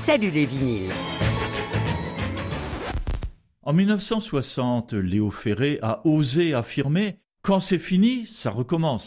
Salut les vinyles. En 1960, Léo Ferré a osé affirmer « Quand c'est fini, ça recommence ».